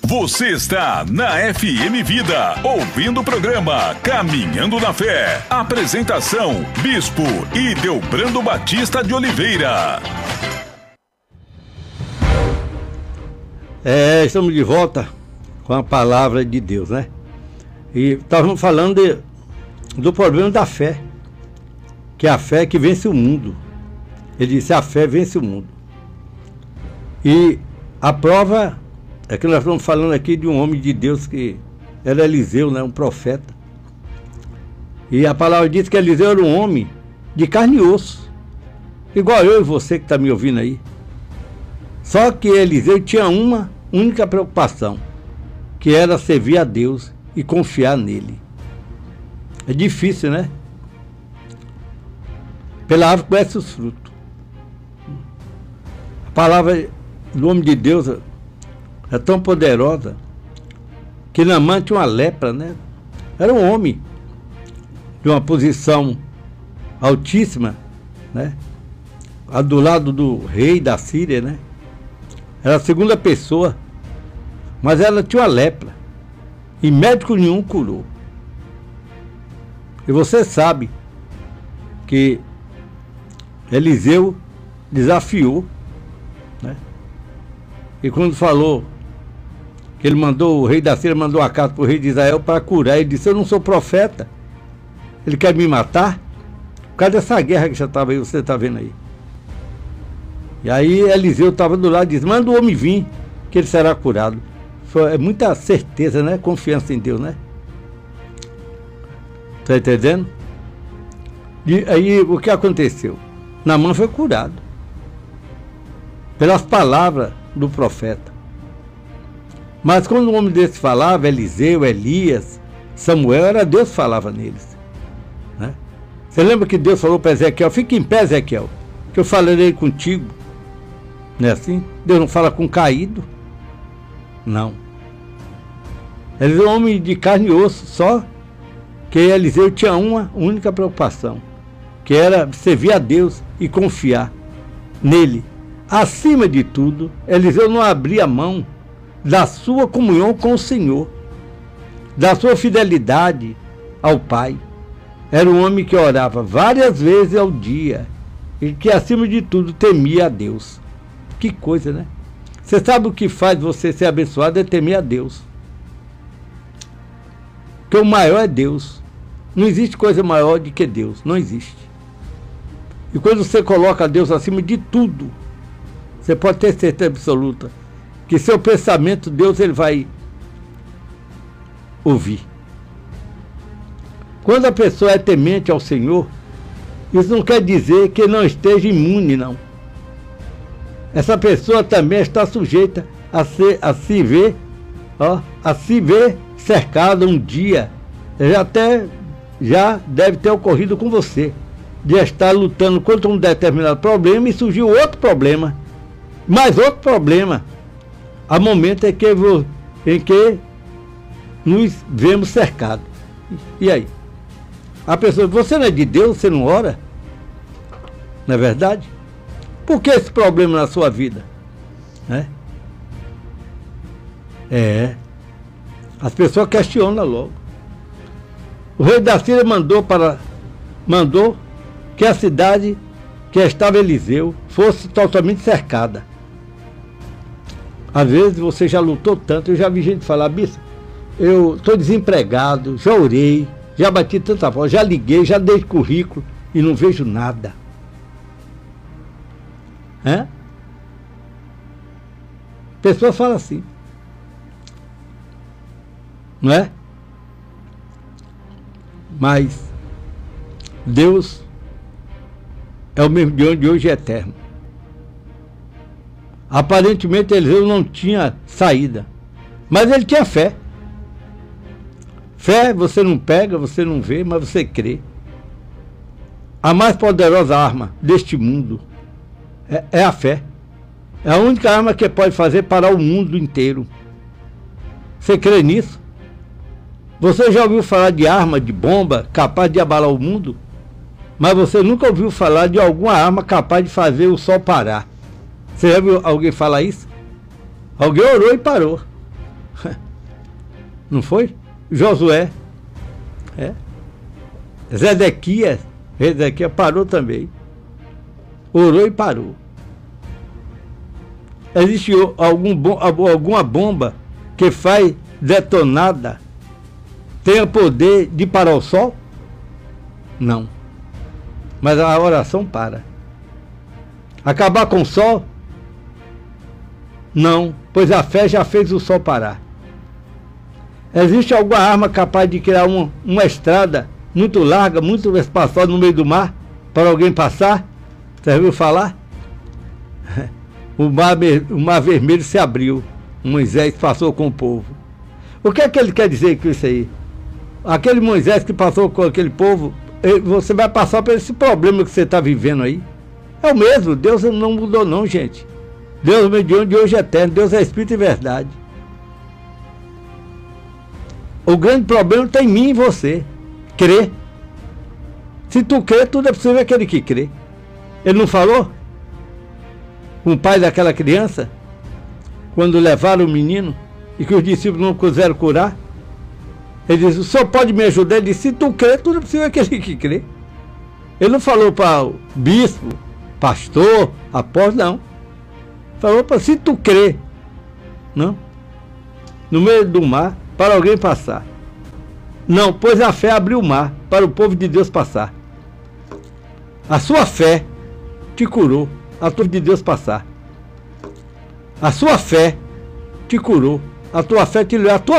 Você está na FM Vida, ouvindo o programa Caminhando na Fé. Apresentação, Bispo Ildebrando Batista de Oliveira. Estamos de volta com a palavra de Deus, né? E estávamos falando do problema da fé, que é a fé que vence o mundo. Ele disse, a fé vence o mundo. E a prova é que nós estamos falando aqui de um homem de Deus que era Eliseu, né? Um profeta. E a palavra diz que Eliseu era um homem de carne e osso, igual eu e você que está me ouvindo aí. Só que Eliseu tinha uma única preocupação, que era servir a Deus e confiar nele. É difícil, né? Pela árvore conhece os frutos. A palavra do homem de Deus é tão poderosa que Naamã tinha uma lepra, né? Era um homem de uma posição altíssima, né? Do lado do rei da Síria, né? Era a segunda pessoa, mas ela tinha uma lepra e médico nenhum curou. E você sabe que Eliseu desafiou, né? E quando falou que ele mandou, o rei da Síria mandou uma carta para o rei de Israel para curar, ele disse, eu não sou profeta, ele quer me matar? Por causa dessa guerra que já estava aí, você está vendo aí. E aí Eliseu estava do lado e disse, manda o homem vir, que ele será curado. É muita certeza, né? Confiança em Deus, né? Está entendendo? E aí o que aconteceu? Naamã foi curado pelas palavras do profeta. Mas quando um homem desse falava, Eliseu, Elias, Samuel, era Deus que falava neles, né? Você lembra que Deus falou para Ezequiel, fique em pé, Ezequiel, que eu falarei contigo. Não é assim? Deus não fala com caído. Não. Eliseu é um homem de carne e osso, só que Eliseu tinha uma única preocupação, que era servir a Deus e confiar nele. Acima de tudo, Eliseu não abria mão da sua comunhão com o Senhor, da sua fidelidade ao Pai. Era um homem que orava várias vezes ao dia e que, acima de tudo, temia a Deus. Que coisa, né? Você sabe o que faz você ser abençoado? É temer a Deus. Porque o maior é Deus. Não existe coisa maior do que Deus. Não existe. E quando você coloca Deus acima de tudo, você pode ter certeza absoluta que seu pensamento, Deus, ele vai ouvir. Quando a pessoa é temente ao Senhor, isso não quer dizer que não esteja imune, não. Essa pessoa também está sujeita a se ver cercada um dia. Já deve ter ocorrido com você, de estar lutando contra um determinado problema e surgiu outro problema, mais outro problema. Há momentos em que nos vemos cercados. E aí? A pessoa, você não é de Deus, você não ora? Não é verdade? Por que esse problema na sua vida? As pessoas questionam logo. O rei da Síria mandou que a cidade que estava Eliseu fosse totalmente cercada. Às vezes você já lutou tanto, eu já vi gente falar, bispo, eu estou desempregado, já orei, já bati tanta voz, já liguei, já dei currículo e não vejo nada. Pessoas falam assim, não é? Mas Deus é o mesmo de ontem, de hoje e eterno. Aparentemente Eliseu não tinha saída, mas ele tinha fé. Fé você não pega, você não vê, mas você crê. A mais poderosa arma deste mundo é a fé. É a única arma que pode fazer parar o mundo inteiro. Você crê nisso? Você já ouviu falar de arma, de bomba, capaz de abalar o mundo? Mas você nunca ouviu falar de alguma arma capaz de fazer o sol parar. Você já viu alguém falar isso? Alguém orou e parou. Não foi? Josué. Zedequias parou também. Orou e parou. Existe alguma bomba que faz detonada tenha poder de parar o sol? Não. Mas a oração para. Acabar com o sol? Não, pois a fé já fez o sol parar. Existe alguma arma capaz de criar uma estrada muito larga, muito espaçosa no meio do mar, para alguém passar? Você ouviu falar? O mar vermelho se abriu. Moisés passou com o povo. O que é que ele quer dizer com isso aí? Aquele Moisés que passou com aquele povo, você vai passar por esse problema que você está vivendo aí. É o mesmo, Deus não mudou não, gente. Deus mediante de hoje é eterno, Deus é Espírito e verdade. O grande problema está em mim e em você. Crer. Se tu crer, tudo é possível aquele que crê. Ele não falou? Com o pai daquela criança, quando levaram o menino e que os discípulos não quiseram curar, ele disse: o senhor pode me ajudar? Ele disse: se tu crer, tudo é possível aquele que crê. Ele não falou para o bispo, pastor, apóstolo, não. Falou para se tu crer, não? No meio do mar, para alguém passar. Não, pois a fé abriu o mar para o povo de Deus passar. A sua fé te curou, a tua de Deus passar. A sua fé te curou, a tua fé te levou, a tua